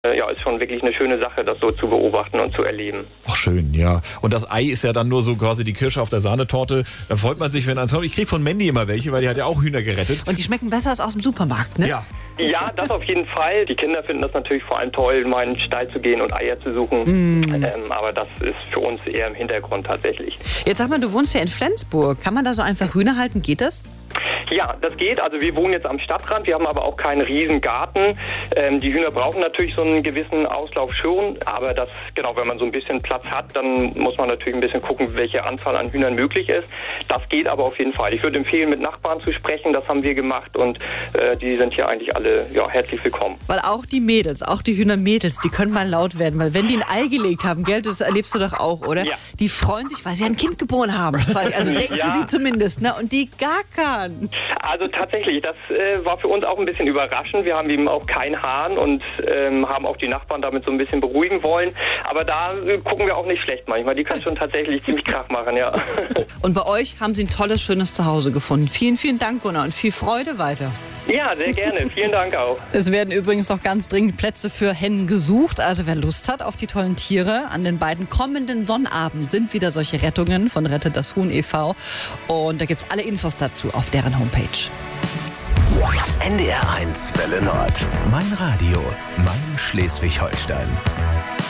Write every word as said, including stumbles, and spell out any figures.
Ja, ist schon wirklich eine schöne Sache, das so zu beobachten und zu erleben. Ach schön, ja. Und das Ei ist ja dann nur so quasi die Kirsche auf der Sahnetorte. Da freut man sich, wenn eins kommt. Ich kriege von Mandy immer welche, weil die hat ja auch Hühner gerettet. Und die schmecken besser als aus dem Supermarkt, ne? Ja. Ja, das auf jeden Fall. Die Kinder finden das natürlich vor allem toll, mal in den Stall zu gehen und Eier zu suchen. Mm. Ähm, aber das ist für uns eher im Hintergrund tatsächlich. Jetzt sag mal, du wohnst ja in Flensburg. Kann man da so einfach Hühner halten? Geht das? Ja, das geht. Also wir wohnen jetzt am Stadtrand, wir haben aber auch keinen riesen Garten. Ähm, die Hühner brauchen natürlich so einen gewissen Auslauf schon, aber das, genau, wenn man so ein bisschen Platz hat, dann muss man natürlich ein bisschen gucken, welche Anzahl an Hühnern möglich ist. Das geht aber auf jeden Fall. Ich würde empfehlen, mit Nachbarn zu sprechen, das haben wir gemacht und äh, die sind hier eigentlich alle ja, herzlich willkommen. Weil auch die Mädels, auch die Hühnermädels, die können mal laut werden, weil wenn die ein Ei gelegt haben, gell, das erlebst du doch auch, oder? Ja. Die freuen sich, weil sie ein Kind geboren haben. Also denken Ja. sie zumindest, ne? Und die gackern. Also tatsächlich, das äh, war für uns auch ein bisschen überraschend. Wir haben eben auch keinen Hahn und ähm, haben auch die Nachbarn damit so ein bisschen beruhigen wollen. Aber da äh, gucken wir auch nicht schlecht manchmal. Die können schon tatsächlich ziemlich Krach machen, ja. Und bei euch haben sie ein tolles, schönes Zuhause gefunden. Vielen, vielen Dank, Gunnar, und viel Freude weiter. Ja, sehr gerne. Vielen Dank auch. Es werden übrigens noch ganz dringend Plätze für Hennen gesucht. Also wer Lust hat auf die tollen Tiere, an den beiden kommenden Sonnabenden sind wieder solche Rettungen von Rettet das Huhn e V Und da gibt es alle Infos dazu auf deren Homepage. N D R eins Welle Nord. Mein Radio, mein Schleswig-Holstein.